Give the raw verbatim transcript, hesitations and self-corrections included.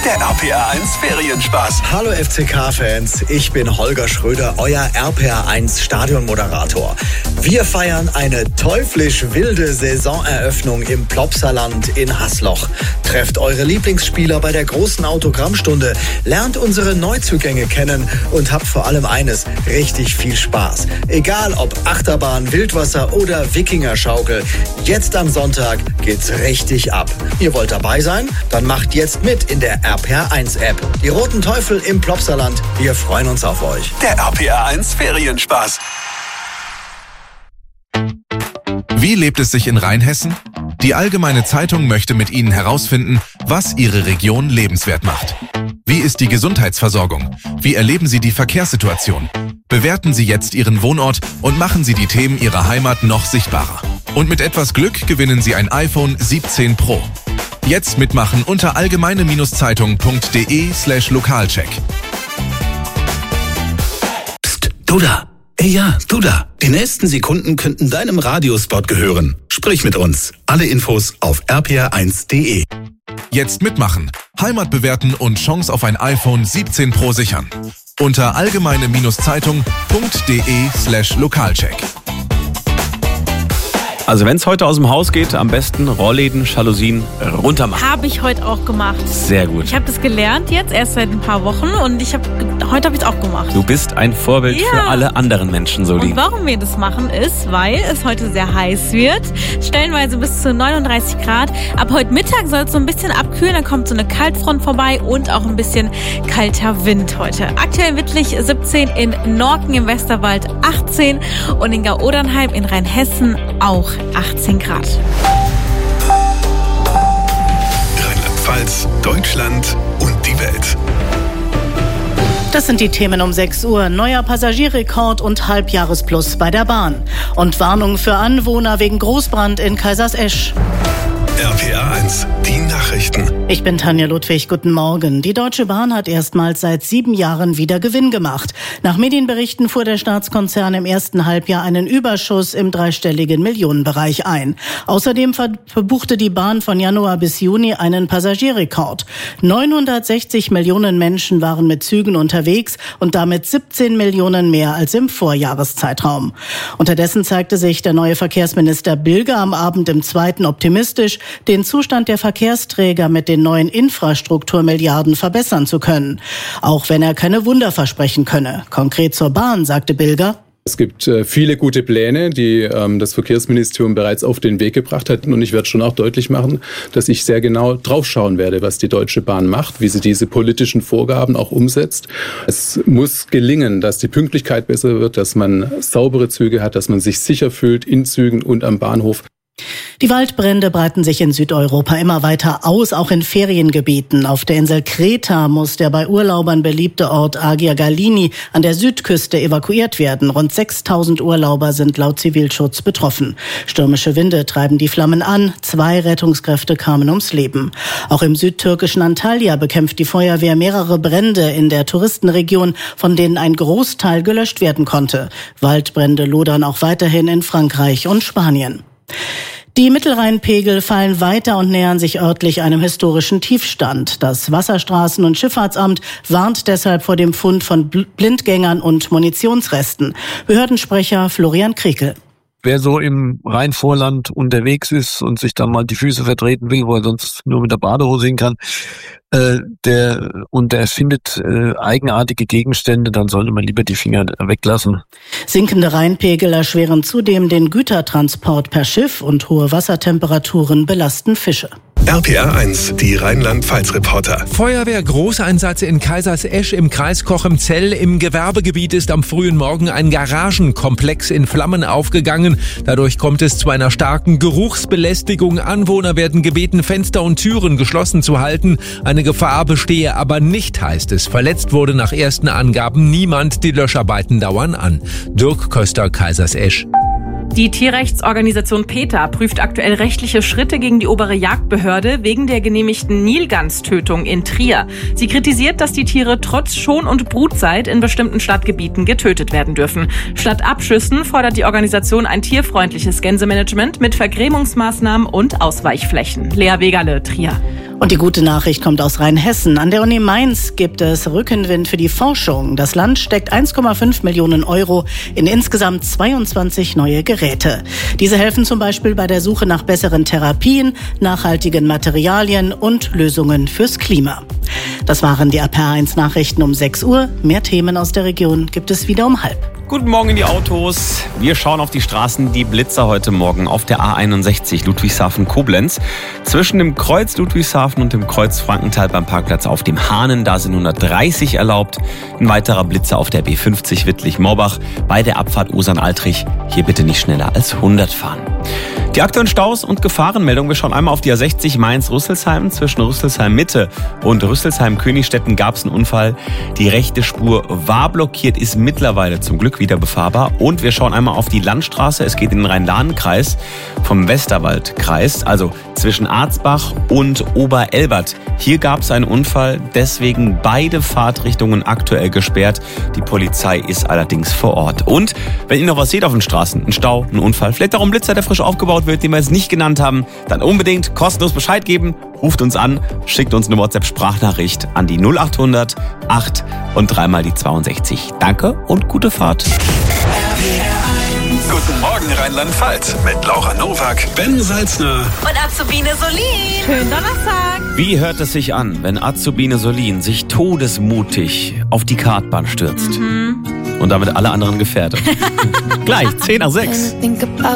der R P R eins Ferienspaß. Hallo F C K-Fans, ich bin Holger Schröder, euer R P R eins Stadionmoderator. Wir feiern eine teuflisch wilde Saisoneröffnung im Plopsaland in Hasloch. Trefft eure Lieblingsspieler bei der großen Autogrammstunde, lernt unsere Neuzugänge kennen und habt vor allem eines, richtig viel Spaß. Egal ob Achterbahn, Wildwasser oder Wikingerschaukel, jetzt am Sonntag geht's richtig ab. Ihr wollt dabei sein? Dann macht jetzt mit in der R P R eins App. Die Roten Teufel im Plopsaland, wir freuen uns auf euch. Der R P R eins Ferienspaß. Wie lebt es sich in Rheinhessen? Die Allgemeine Zeitung möchte mit Ihnen herausfinden, was Ihre Region lebenswert macht. Wie ist die Gesundheitsversorgung? Wie erleben Sie die Verkehrssituation? Bewerten Sie jetzt Ihren Wohnort und machen Sie die Themen Ihrer Heimat noch sichtbarer. Und mit etwas Glück gewinnen Sie ein iPhone siebzehn Pro. Jetzt mitmachen unter allgemeine-zeitung.de slash Lokalcheck. Psst, du da. Ey, ja, du da. Die nächsten Sekunden könnten deinem Radiospot gehören. Sprich mit uns. Alle Infos auf r p r eins punkt d e. Jetzt mitmachen, Heimat bewerten und Chance auf ein iPhone siebzehn Pro sichern. Unter allgemeine-zeitung.de slash Lokalcheck. Also wenn es heute aus dem Haus geht, am besten Rollläden, Jalousien runter machen. Habe ich heute auch gemacht. Sehr gut. Ich habe das gelernt jetzt, erst seit ein paar Wochen und ich hab, heute habe ich es auch gemacht. Du bist ein Vorbild ja. für alle anderen Menschen, Solin. Und warum wir das machen ist, weil es heute sehr heiß wird. Stellenweise bis zu neununddreißig Grad. Ab heute Mittag soll es so ein bisschen abkühlen, dann kommt so eine Kaltfront vorbei und auch ein bisschen kalter Wind heute. Aktuell Wittlich siebzehn, in Norken im Westerwald achtzehn und in Gau-Odernheim in Rheinhessen auch achtzehn Grad. Rheinland-Pfalz, Deutschland und die Welt. Das sind die Themen um sechs Uhr. Neuer Passagierrekord und Halbjahresplus bei der Bahn. Und Warnung für Anwohner wegen Großbrand in Kaisersesch. R P R eins, die Nachrichten. Ich bin Tanja Ludwig, guten Morgen. Die Deutsche Bahn hat erstmals seit sieben Jahren wieder Gewinn gemacht. Nach Medienberichten fuhr der Staatskonzern im ersten Halbjahr einen Überschuss im dreistelligen Millionenbereich ein. Außerdem verbuchte die Bahn von Januar bis Juni einen Passagierrekord. neunhundertsechzig Millionen Menschen waren mit Zügen unterwegs und damit siebzehn Millionen mehr als im Vorjahreszeitraum. Unterdessen zeigte sich der neue Verkehrsminister Bilger am Abend im Zweiten optimistisch, den Zustand der Verkehrsträger mit den neuen Infrastrukturmilliarden verbessern zu können. Auch wenn er keine Wunder versprechen könne. Konkret zur Bahn, sagte Bilger: Es gibt äh, viele gute Pläne, die ähm, das Verkehrsministerium bereits auf den Weg gebracht hat. Und ich werde schon auch deutlich machen, dass ich sehr genau draufschauen werde, was die Deutsche Bahn macht, wie sie diese politischen Vorgaben auch umsetzt. Es muss gelingen, dass die Pünktlichkeit besser wird, dass man saubere Züge hat, dass man sich sicher fühlt in Zügen und am Bahnhof. Die Waldbrände breiten sich in Südeuropa immer weiter aus, auch in Feriengebieten. Auf der Insel Kreta muss der bei Urlaubern beliebte Ort Agia Galini an der Südküste evakuiert werden. Rund sechstausend Urlauber sind laut Zivilschutz betroffen. Stürmische Winde treiben die Flammen an. Zwei Rettungskräfte kamen ums Leben. Auch im südtürkischen Antalya bekämpft die Feuerwehr mehrere Brände in der Touristenregion, von denen ein Großteil gelöscht werden konnte. Waldbrände lodern auch weiterhin in Frankreich und Spanien. Die Mittelrheinpegel fallen weiter und nähern sich örtlich einem historischen Tiefstand. Das Wasserstraßen- und Schifffahrtsamt warnt deshalb vor dem Fund von Blindgängern und Munitionsresten. Behördensprecher Florian Kriekel. Wer so im Rheinvorland unterwegs ist und sich dann mal die Füße vertreten will, wo er sonst nur mit der Badehose hin kann, äh, der und der findet äh, eigenartige Gegenstände, dann sollte man lieber die Finger weglassen. Sinkende Rheinpegel erschweren zudem den Gütertransport per Schiff und hohe Wassertemperaturen belasten Fische. R P R eins, die Rheinland-Pfalz-Reporter. Feuerwehr Großeinsatz in Kaisersesch im Kreis Cochem-Zell. Im Gewerbegebiet ist am frühen Morgen ein Garagenkomplex in Flammen aufgegangen. Dadurch kommt es zu einer starken Geruchsbelästigung. Anwohner werden gebeten, Fenster und Türen geschlossen zu halten. Eine Gefahr bestehe aber nicht, heißt es. Verletzt wurde nach ersten Angaben niemand. Die Löscharbeiten dauern an. Dirk Köster, Kaisersesch. Die Tierrechtsorganisation PETA prüft aktuell rechtliche Schritte gegen die obere Jagdbehörde wegen der genehmigten Nilganstötung in Trier. Sie kritisiert, dass die Tiere trotz Schon- und Brutzeit in bestimmten Stadtgebieten getötet werden dürfen. Statt Abschüssen fordert die Organisation ein tierfreundliches Gänsemanagement mit Vergrämungsmaßnahmen und Ausweichflächen. Lea Wegerle, Trier. Und die gute Nachricht kommt aus Rheinhessen. An der Uni Mainz gibt es Rückenwind für die Forschung. Das Land steckt eins Komma fünf Millionen Euro in insgesamt zweiundzwanzig neue Geräte. Diese helfen zum Beispiel bei der Suche nach besseren Therapien, nachhaltigen Materialien und Lösungen fürs Klima. Das waren die R P R eins Nachrichten um sechs Uhr. Mehr Themen aus der Region gibt es wieder um halb. Guten Morgen in die Autos. Wir schauen auf die Straßen. Die Blitzer heute Morgen auf der A einundsechzig Ludwigshafen-Koblenz. Zwischen dem Kreuz Ludwigshafen und dem Kreuz Frankenthal beim Parkplatz auf dem Hahnen. Da sind hundertdreißig erlaubt. Ein weiterer Blitzer auf der B fünfzig Wittlich-Morbach bei der Abfahrt Usern-Altrich. Hier bitte nicht schneller als hundert fahren. Die aktuellen Staus und Gefahrenmeldungen. Wir schauen einmal auf die A sechzig Mainz-Rüsselsheim. Zwischen Rüsselsheim-Mitte und Rüsselsheim-Königstetten gab es einen Unfall. Die rechte Spur war blockiert, ist mittlerweile zum Glück wieder befahrbar. Und wir schauen einmal auf die Landstraße. Es geht in den Rhein-Lahn-Kreis vom Westerwaldkreis, also zwischen Arzbach und Oberelbert. Hier gab es einen Unfall, deswegen beide Fahrtrichtungen aktuell gesperrt. Die Polizei ist allerdings vor Ort. Und wenn ihr noch was seht auf den Straßen, ein Stau, ein Unfall, vielleicht auch ein Blitzer, der frisch aufgebaut wird, den wir jetzt nicht genannt haben, dann unbedingt kostenlos Bescheid geben. Ruft uns an, schickt uns eine WhatsApp-Sprachnachricht an die null achthundert acht und dreimal die zweiundsechzig. Danke und gute Fahrt. Guten Morgen Rheinland-Pfalz mit Laura Nowak, Ben Salzner Und Azubine Solin. Schönen Donnerstag. Wie hört es sich an, wenn Azubine Solin sich todesmutig auf die Kartbahn stürzt? Mhm. Und damit alle anderen gefährdet? Gleich, zehn nach sechs.